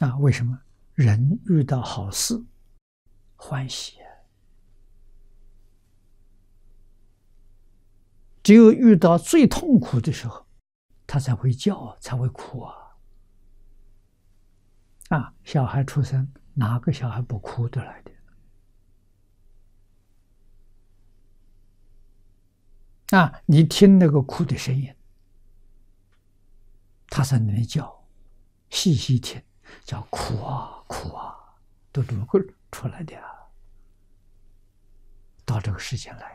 为什么人遇到好事欢喜？只有遇到最痛苦的时候，他才会叫，才会哭小孩出生，哪个小孩不哭得来的？你听那个哭的声音，他才能叫，细细听，叫哭啊哭啊，都这么出来的到这个世间来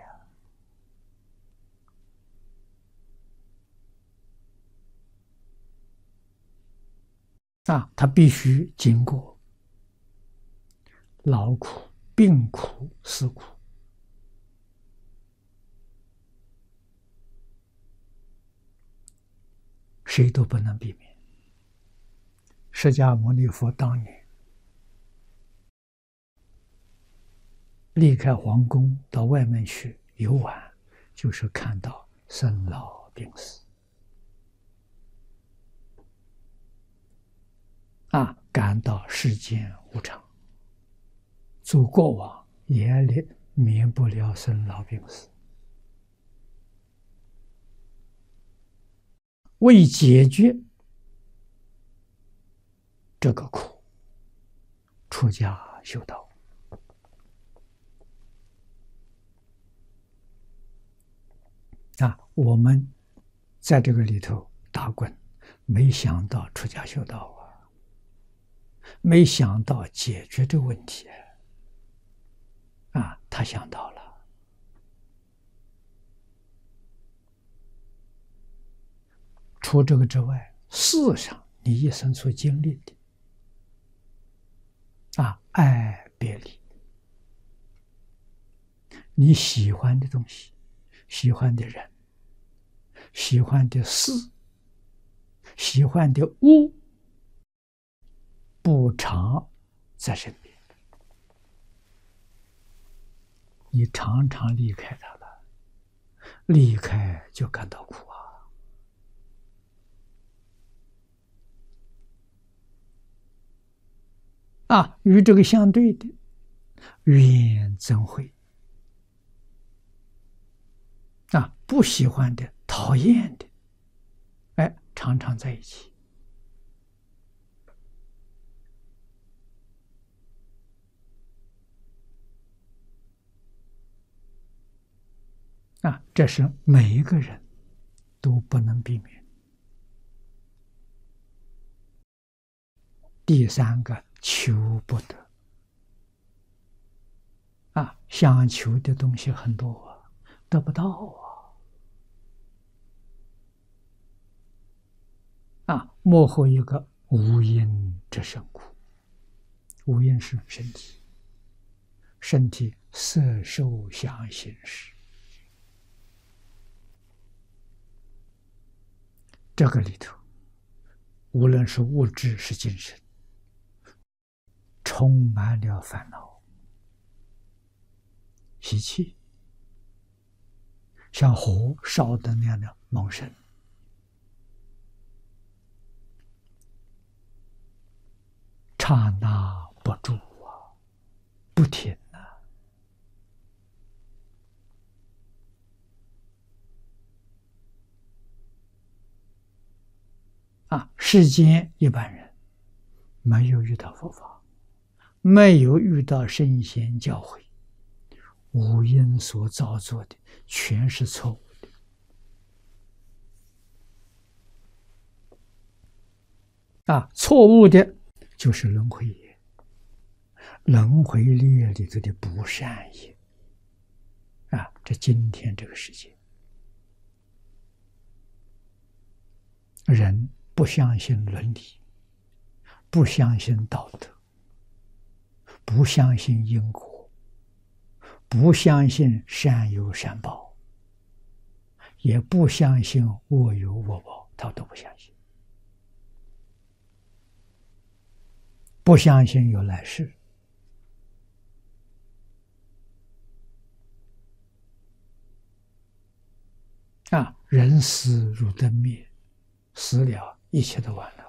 他必须经过劳苦、病苦、死苦。谁都不能避免。释迦牟尼佛当年离开皇宫到外面去游玩，就是看到生老病死感到世间无常，做过往也免不了生老病死。为解决这个苦，出家修道我们在这个里头打滚，没想到出家修道没想到解决这个问题他想到了。除这个之外，世上你一生所经历的爱别离，你喜欢的东西，喜欢的人，喜欢的事，喜欢的物，不常在身边，你常常离开他了，离开就感到苦与这个相对的怨憎会不喜欢的、讨厌的，常常在一起这是每一个人都不能避免。第三个，求不得想求的东西很多得不到幕后一个无因之生苦。无因是身体，身体色受想行识，这个里头无论是物质是精神，充满了烦恼习气，像火烧的那样的猛盛刹那不住不停世间一般人没有遇到佛法，没有遇到圣贤教诲，无因所造作的全是错误的错误的就是轮回业，轮回业里头的不善业这今天这个世界，人不相信伦理，不相信道德，不相信因果，不相信善有善报，也不相信恶有恶报，他都不相信。不相信有来世，人死如灯灭，死了一切都完了。